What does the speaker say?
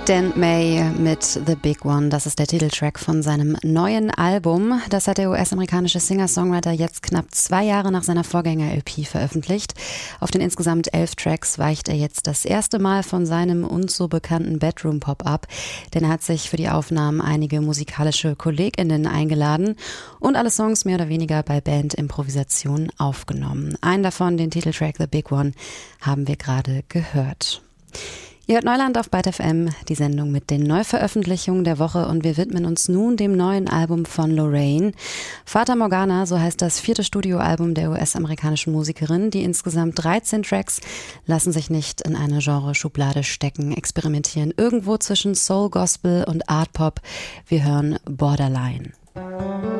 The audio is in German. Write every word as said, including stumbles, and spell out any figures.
Dan May mit The Big One, das ist der Titeltrack von seinem neuen Album. Das hat der U S-amerikanische Singer-Songwriter jetzt knapp zwei Jahre nach seiner Vorgänger-L P veröffentlicht. Auf den insgesamt elf Tracks weicht er jetzt das erste Mal von seinem uns so bekannten Bedroom-Pop ab, denn er hat sich für die Aufnahmen einige musikalische KollegInnen eingeladen und alle Songs mehr oder weniger bei Band-Improvisationen aufgenommen. Einen davon, den Titeltrack The Big One, haben wir gerade gehört. Ihr hört Neuland auf Byte F M, die Sendung mit den Neuveröffentlichungen der Woche, und wir widmen uns nun dem neuen Album von Lorraine. Fata Morgana, so heißt das vierte Studioalbum der U S-amerikanischen Musikerin. Die insgesamt dreizehn Tracks lassen sich nicht in eine Genre-Schublade stecken, experimentieren irgendwo zwischen Soul, Gospel und Art Pop. Wir hören Borderline.